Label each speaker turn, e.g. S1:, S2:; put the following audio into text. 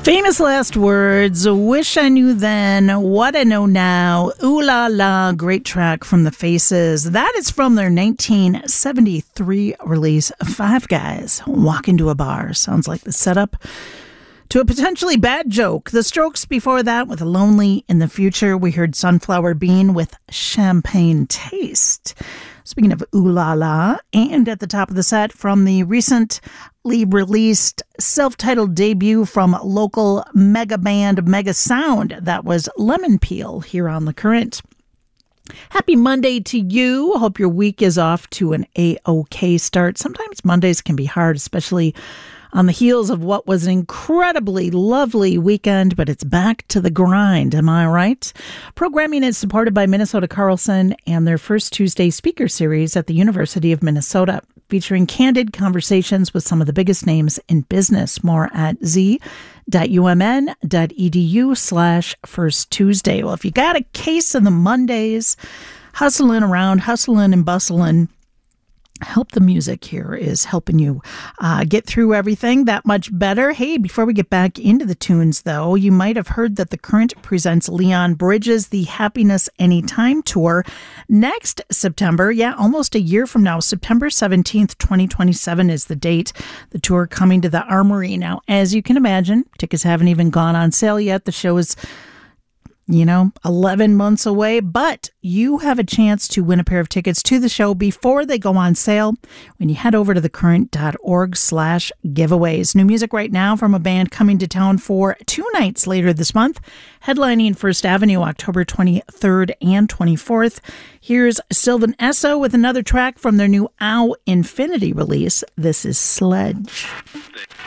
S1: Famous last words. Wish I knew then what I know now. Ooh la la. Great track from the Faces. That is from their 1973 release, Five Guys Walk Into a Bar. Sounds like the setup to a potentially bad joke. The Strokes before that with Lonely in the Future. We heard Sunflower Bean with Champagne Taste. Speaking of ooh la la, and at the top of the set from the recently released self-titled debut from local mega band Mega Sound, that was Lemon Peel here on The Current. Happy Monday to you. Hope your week is off to an A-OK start. Sometimes Mondays can be hard, especially on the heels of what was an incredibly lovely weekend, but it's back to the grind, am I right? Programming is supported by Minnesota Carlson and their First Tuesday speaker series at the University of Minnesota, featuring candid conversations with some of the biggest names in business. More at z.umn.edu/First Tuesday. Well, if you got a case of the Mondays, hustling around, hustling and bustling, Help the Music here is helping you get through everything that much better. Hey, before we get back into the tunes, though, you might have heard that The Current presents Leon Bridges' The Happiness Anytime Tour next September. Yeah, almost a year from now. September 17th, 2027 is the date. The tour coming to the Armory. Now, as you can imagine, tickets haven't even gone on sale yet. The show is 11 months away, but you have a chance to win a pair of tickets to the show before they go on sale when you head over to thecurrent.org/giveaways. New music right now from a band coming to town for 2 nights later this month, headlining First Avenue October 23rd and 24th. Here's Sylvan Esso with another track from their new Ow Infinity release. This is Sledge.